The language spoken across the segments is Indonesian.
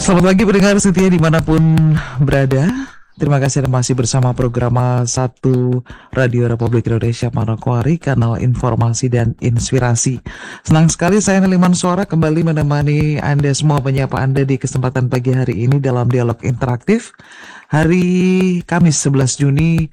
Selamat pagi pendengar setia dimanapun berada. Terima kasih Anda masih bersama program satu Radio Republik Indonesia Manokwari, kanal informasi dan inspirasi. Senang sekali saya Neliman Suara kembali menemani Anda semua, menyapa Anda di kesempatan pagi hari ini dalam dialog interaktif hari Kamis 11 Juni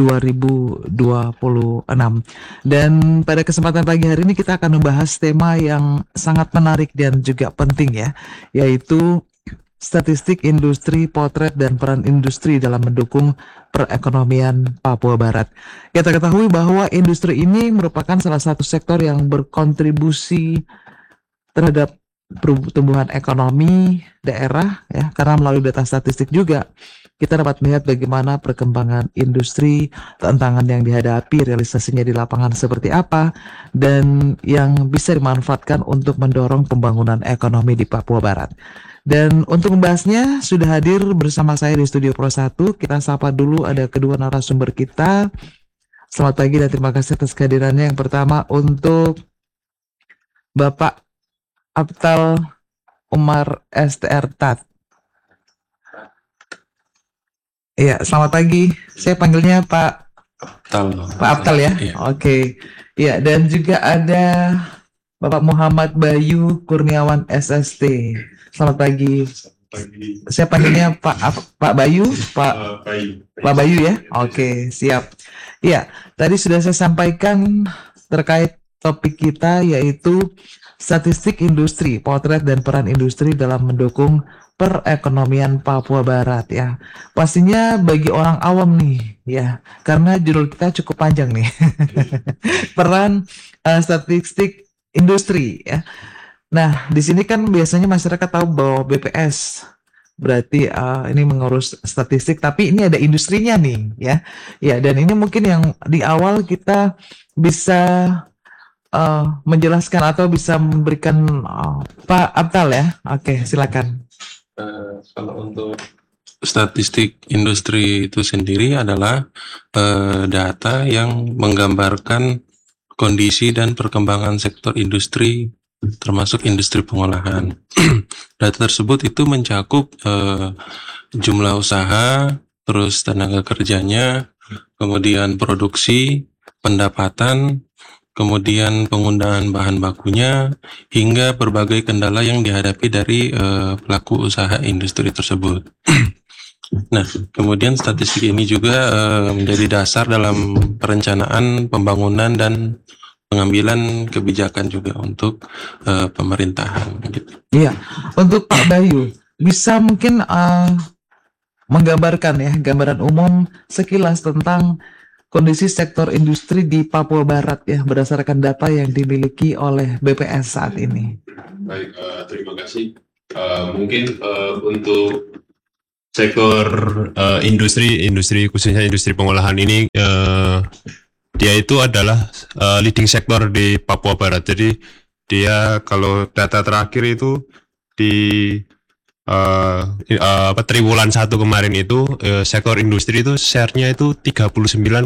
2026. Dan pada kesempatan pagi hari ini kita akan membahas tema yang sangat menarik dan juga penting ya, yaitu statistik industri, potret, dan peran industri dalam mendukung perekonomian Papua Barat. Kita ketahui bahwa industri ini merupakan salah satu sektor yang berkontribusi terhadap pertumbuhan ekonomi daerah ya, karena melalui data statistik juga kita dapat melihat bagaimana perkembangan industri, tantangan yang dihadapi, realisasinya di lapangan seperti apa, dan yang bisa dimanfaatkan untuk mendorong pembangunan ekonomi di Papua Barat. Dan untuk membahasnya sudah hadir bersama saya di Studio Pro 1. Kita sapa dulu ada kedua narasumber kita. Selamat pagi dan terima kasih atas kehadirannya. Yang pertama untuk Bapak Aptal Umar STR Tat. Iya, selamat pagi. Saya panggilnya Pak Aptal ya. Iya. Oke. Iya, dan juga ada Bapak Muhammad Bayu Kurniawan SST. Selamat pagi. Saya panggilnya Pak Bayu, Pak Bayu ya. Oke, siap. Iya, tadi sudah saya sampaikan terkait topik kita yaitu statistik industri, potret dan peran industri dalam mendukung perekonomian Papua Barat ya. Pastinya bagi orang awam nih ya, karena judul kita cukup panjang nih. Peran statistik industri ya. Nah, di sini kan biasanya masyarakat tahu bahwa BPS berarti ini mengurus statistik, tapi ini ada industrinya nih ya. Ya, dan ini mungkin yang di awal kita bisa menjelaskan atau bisa memberikan Pak Abtal ya. Oke, silakan. Kalau untuk statistik industri itu sendiri adalah data yang menggambarkan kondisi dan perkembangan sektor industri, termasuk industri pengolahan. Data tersebut itu mencakup jumlah usaha, terus tenaga kerjanya, kemudian produksi, pendapatan, kemudian penggunaan bahan bakunya, hingga berbagai kendala yang dihadapi dari pelaku usaha industri tersebut. Nah, kemudian statistik ini juga menjadi dasar dalam perencanaan pembangunan dan pengambilan kebijakan juga untuk pemerintahan. Gitu. Iya, untuk Pak Bayu, bisa mungkin menggambarkan ya, gambaran umum sekilas tentang kondisi sektor industri di Papua Barat ya, berdasarkan data yang dimiliki oleh BPS saat ini. Baik, terima kasih. Mungkin untuk sektor industri khususnya industri pengolahan ini, dia itu adalah leading sektor di Papua Barat. Jadi dia kalau data terakhir itu di triwulan 1 kemarin itu sektor industri itu share-nya itu 39,8%.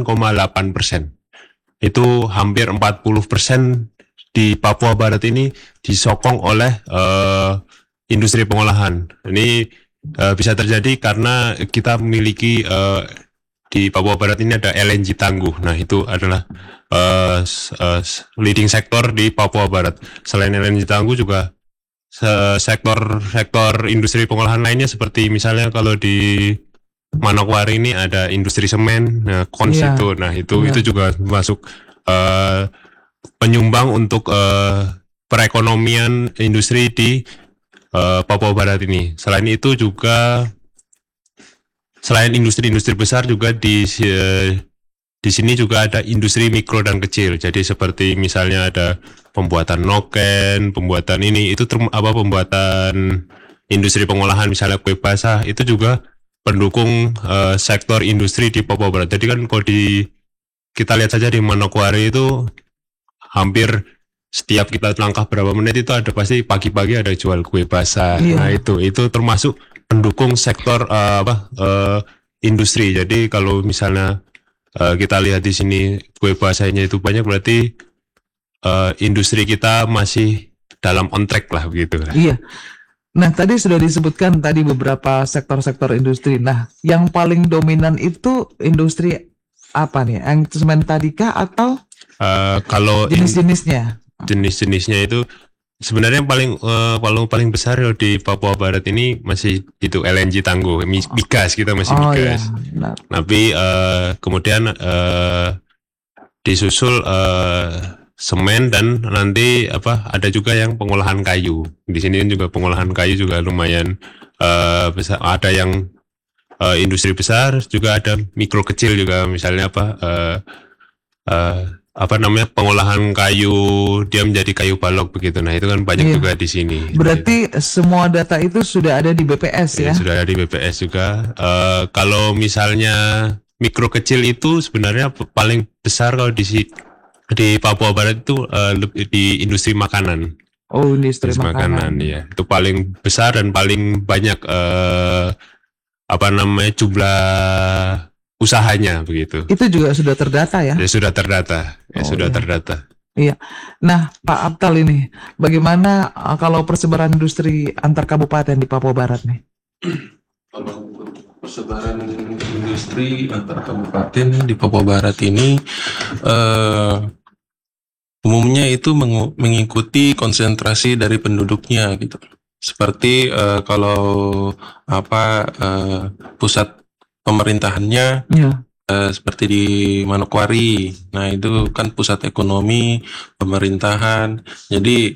Itu hampir 40% di Papua Barat ini disokong oleh industri pengolahan. Ini bisa terjadi karena kita memiliki di Papua Barat ini ada LNG Tangguh. Nah, itu adalah leading sektor di Papua Barat. Selain LNG Tangguh juga sektor industri pengolahan lainnya seperti misalnya kalau di Manokwari ini ada industri semen, KONS itu. Nah, itu juga masuk penyumbang untuk perekonomian industri di Papua Barat ini. Selain itu juga selain industri-industri besar juga di sini juga ada industri mikro dan kecil. Jadi seperti misalnya ada pembuatan noken, pembuatan ini itu pembuatan industri pengolahan misalnya kue basah itu juga pendukung sektor industri di Papua Barat. Jadi kan kalau kita lihat saja di Manokwari itu hampir setiap kita langkah berapa menit itu ada pasti pagi-pagi ada jual kue basah. Nah itu termasuk pendukung sektor industri. Jadi kalau misalnya kita lihat di sini kue basahnya itu banyak, berarti industri kita masih dalam on track lah begitu. Iya. Nah, tadi sudah disebutkan tadi beberapa sektor-sektor industri. Nah, yang paling dominan itu industri apa nih? Yang semen tadi kah atau Kalau jenis-jenisnya? jenis-jenisnya itu sebenarnya yang paling besar ya di Papua Barat ini masih itu LNG Tangguh, migas, kita masih Oh ya, migas. benar. Tapi kemudian disusul semen, dan nanti ada juga yang pengolahan kayu. Di sini kan juga pengolahan kayu juga lumayan besar. Ada yang industri besar, juga ada mikro kecil juga, misalnya pengolahan kayu, dia menjadi kayu balok begitu. Nah, itu kan banyak Iya. juga di sini. Berarti semua data itu sudah ada di BPS ya? Sudah ada di BPS juga. Kalau misalnya mikro kecil itu sebenarnya paling besar kalau di Papua Barat itu di industri makanan. Oh, industri Industri makanan. ya. Itu paling besar dan paling banyak jumlah usahanya begitu. Itu juga sudah terdata ya? Ya sudah terdata. Oh, iya. Terdata. Iya. Nah, Pak Aptal ini, bagaimana kalau persebaran industri antar kabupaten di Papua Barat nih? Kalau persebaran industri antar kabupaten di Papua Barat ini umumnya itu mengikuti konsentrasi dari penduduknya gitu. Seperti kalau pusat pemerintahannya Iya. seperti di Manokwari. Nah, itu kan pusat ekonomi, pemerintahan. Jadi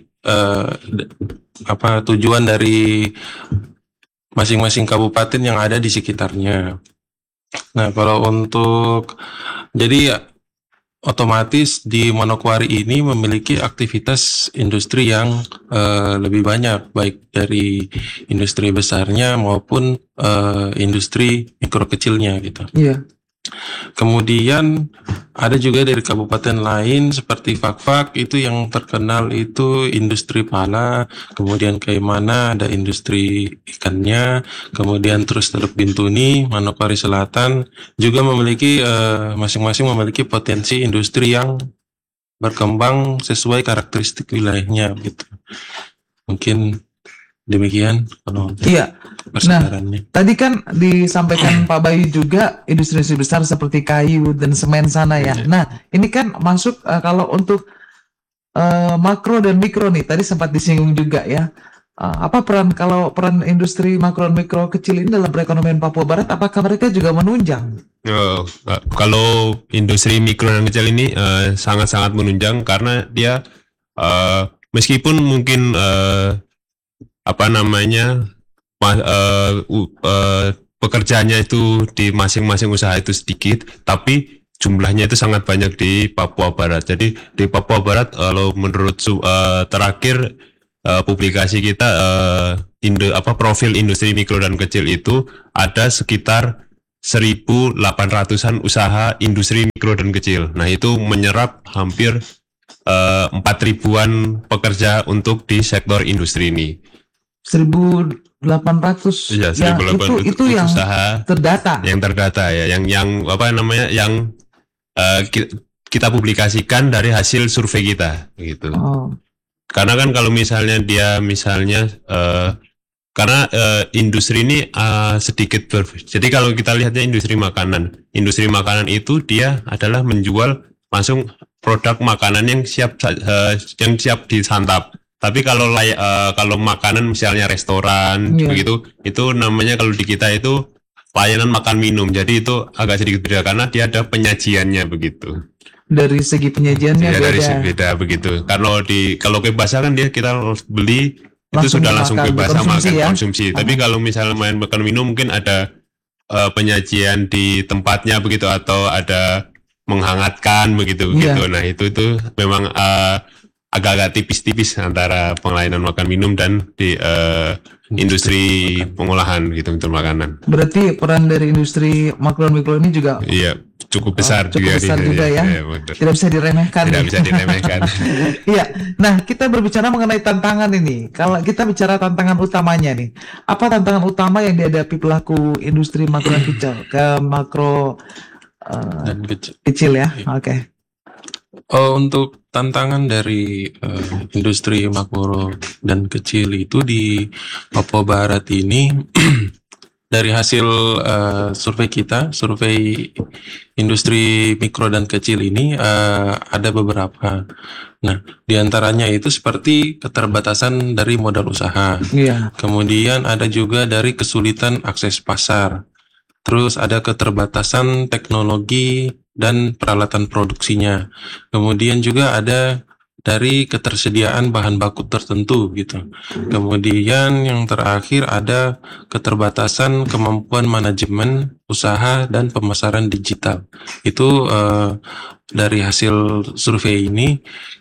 tujuan dari masing-masing kabupaten yang ada di sekitarnya. Nah, kalau untuk jadi otomatis di Manokwari ini memiliki aktivitas industri yang lebih banyak, baik dari industri besarnya maupun industri mikro kecilnya gitu. Iya. Kemudian ada juga dari kabupaten lain seperti Fakfak, itu yang terkenal itu industri pala, kemudian Kaimana ada industri ikannya, kemudian terus Teluk Bintuni, Manokwari Selatan juga memiliki masing-masing memiliki potensi industri yang berkembang sesuai karakteristik wilayahnya gitu. Mungkin demikian kalau Iya. persebarannya. Tadi kan disampaikan Pak Bayu juga industri besar seperti kayu dan semen sana ya. Nah, ini kan masuk kalau untuk makro dan mikro nih, tadi sempat disinggung juga ya. Apa kalau peran industri makro dan mikro kecil ini dalam perekonomian Papua Barat, apakah mereka juga menunjang? Kalau industri mikro dan kecil ini sangat-sangat menunjang, karena dia meskipun mungkin pekerjaannya itu di masing-masing usaha itu sedikit, tapi jumlahnya itu sangat banyak di Papua Barat. Jadi di Papua Barat, kalau menurut terakhir publikasi kita, profil industri mikro dan kecil itu ada sekitar 1.800-an usaha industri mikro dan kecil. Nah, itu menyerap hampir 4.000-an pekerja untuk di sektor industri ini. 1.800 Ya, yang 1.800 itu yang usaha terdata. yang terdata ya, yang kita publikasikan dari hasil survei kita gitu. Oh, Karena kan kalau misalnya karena industri ini sedikit jadi kalau kita lihatnya industri makanan itu dia adalah menjual langsung produk makanan yang siap disantap. Tapi kalau makanan misalnya restoran begitu, itu namanya kalau di kita itu layanan makan minum. Jadi itu agak sedikit beda karena dia ada penyajiannya begitu. Dari segi penyajiannya beda. Dari segi beda begitu. Kalau kebiasa kan kita beli itu sudah langsung kebiasa makan konsumsi. Tapi kalau misalnya makan minum mungkin ada penyajian di tempatnya begitu, atau ada menghangatkan begitu. Nah, itu memang agak-agak tipis-tipis antara pelayanan makan minum dan di industri pengolahan gitu untuk makanan. Berarti peran dari industri makro dan mikro ini juga cukup besar juga ya. Tidak bisa diremehkan. Iya. Nah, kita berbicara mengenai tantangan ini. Kalau kita bicara tantangan utamanya nih, apa tantangan utama yang dihadapi pelaku industri makro dan kecil dan makro dan kecil ya? Oke. Untuk tantangan dari industri makro dan kecil itu di Papua Barat ini dari hasil survei kita, survei industri mikro dan kecil ini ada beberapa. Nah, diantaranya itu seperti keterbatasan dari modal usaha. Iya. Kemudian ada juga dari kesulitan akses pasar. Terus ada keterbatasan teknologi dan peralatan produksinya. Kemudian juga ada dari ketersediaan bahan baku tertentu gitu. Kemudian yang terakhir ada keterbatasan kemampuan manajemen usaha dan pemasaran digital. Itu dari hasil survei ini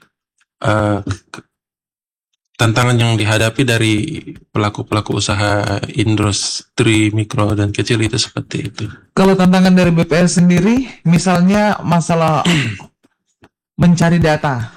tantangan yang dihadapi dari pelaku-pelaku usaha industri mikro dan kecil itu seperti itu. Kalau tantangan dari BPS sendiri, misalnya masalah mencari data.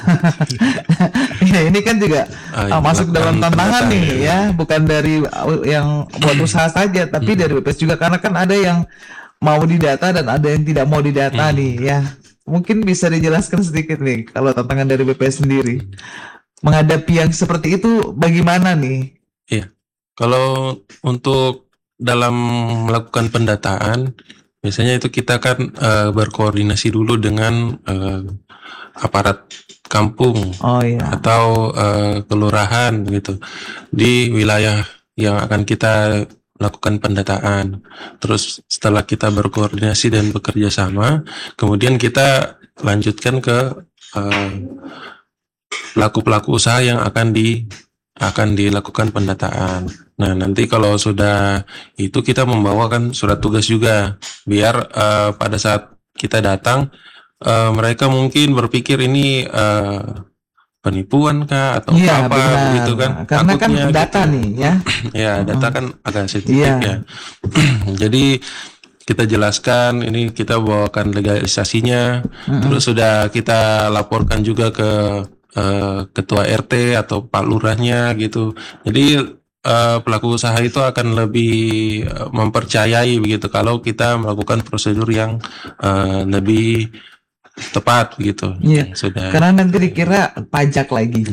Ya, ini kan juga masuk dalam tantangan nih ya, bukan dari yang buat usaha saja, tapi dari BPS juga, karena kan ada yang mau didata dan ada yang tidak mau didata nih ya. Mungkin bisa dijelaskan sedikit nih kalau tantangan dari BPS sendiri menghadapi yang seperti itu bagaimana nih? Iya, kalau untuk dalam melakukan pendataan, biasanya itu kita kan berkoordinasi dulu dengan aparat kampung Oh iya. atau kelurahan gitu di wilayah yang akan kita lakukan pendataan. Terus setelah kita berkoordinasi dan bekerja sama, kemudian kita lanjutkan ke pelaku-pelaku usaha yang akan dilakukan pendataan. Nah, nanti kalau sudah itu kita membawakan surat tugas juga biar pada saat kita datang mereka mungkin berpikir ini penipuan kah atau Iya, apa benar. begitu kan. Karena kan Takutnya data gitu. nih ya. Ya, data kan agak sensitif Iya. ya. Jadi kita jelaskan ini, kita bawakan legalisasinya, terus sudah kita laporkan juga ke ketua RT atau Pak Lurahnya gitu. Jadi pelaku usaha itu akan lebih mempercayai begitu kalau kita melakukan prosedur yang lebih tepat begitu. Iya. Sudah. Karena nanti dikira pajak lagi.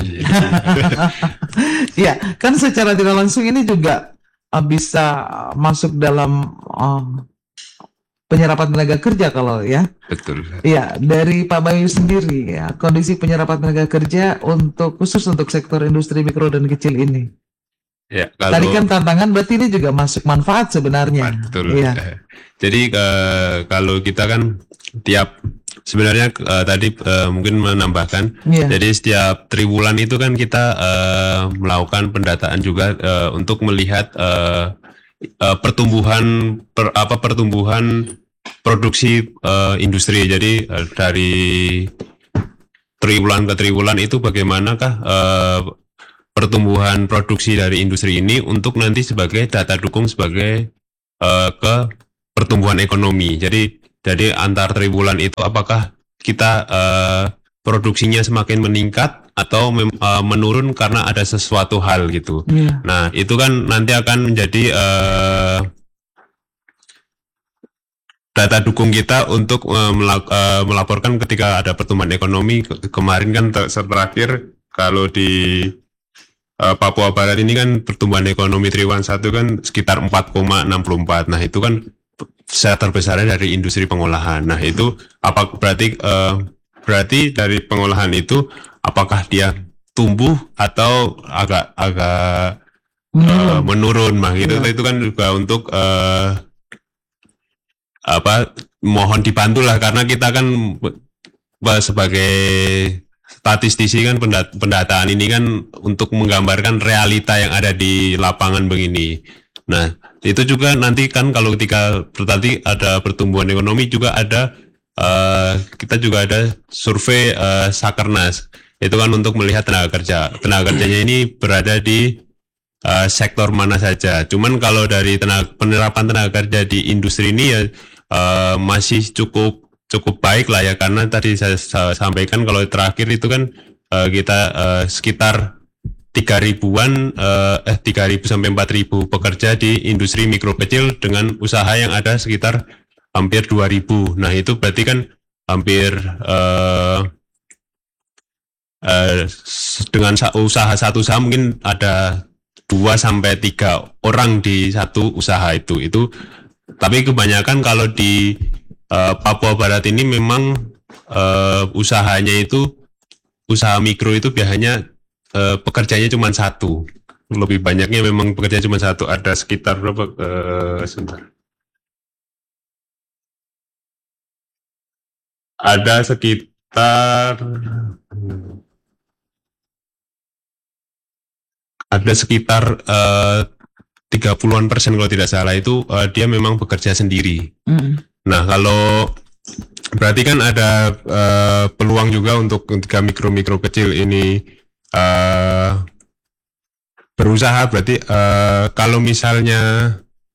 Ya, kan secara tidak langsung ini juga bisa masuk dalam penyerapan tenaga kerja kalau ya. Betul. Iya, dari Pak Bayu sendiri ya, kondisi penyerapan tenaga kerja khusus untuk sektor industri mikro dan kecil ini. Ya, Tadi kalau kan tantangan, berarti ini juga masuk manfaat sebenarnya. betul. Iya. Jadi kalau kita kan sebenarnya tadi mungkin menambahkan, Iya. jadi setiap triwulan itu kan kita melakukan pendataan juga untuk melihat pertumbuhan produksi industri. Jadi dari triwulan ke triwulan itu bagaimanakah pertumbuhan produksi dari industri ini untuk nanti sebagai data dukung sebagai ke pertumbuhan ekonomi. Jadi antar triwulan itu apakah kita produksinya semakin meningkat atau menurun karena ada sesuatu hal gitu. Iya. Nah, itu kan nanti akan menjadi data dukung kita untuk melaporkan ketika ada pertumbuhan ekonomi. Kemarin kan terakhir kalau di Papua Barat ini kan pertumbuhan ekonomi triwulan 1 kan sekitar 4,64. Nah, itu kan share terbesarnya dari industri pengolahan. Nah, itu apa berarti dari pengolahan itu apakah dia tumbuh atau agak menurun mah gitu. Itu kan juga untuk mohon dibantu lah, karena kita kan sebagai statistisi kan pendataan ini kan untuk menggambarkan realita yang ada di lapangan begini. Nah, itu juga nanti kan kalau ketika berarti ada pertumbuhan ekonomi juga ada kita juga ada survei Sakernas. Itu kan untuk melihat tenaga kerja. Tenaga kerjanya ini berada di sektor mana saja. Cuman kalau dari penerapan tenaga kerja di industri ini ya masih cukup baik lah ya, karena tadi saya sampaikan kalau terakhir itu kan kita sekitar 3.000-an 3.000 sampai 4.000 pekerja di industri mikro kecil dengan usaha yang ada sekitar hampir 2.000. Nah, itu berarti kan hampir dengan usaha satu usaha mungkin ada 2 sampai 3 orang di satu usaha itu. Tapi kebanyakan kalau di Papua Barat ini memang usahanya itu usaha mikro itu biasanya pekerjanya cuma satu. Lebih banyaknya memang pekerjaan cuma satu. Ada sekitar berapa? Sebentar. Ada sekitar 30-an% kalau tidak salah itu dia memang bekerja sendiri. Nah, kalau berarti kan ada peluang juga untuk ketika mikro kecil ini berusaha. Berarti kalau misalnya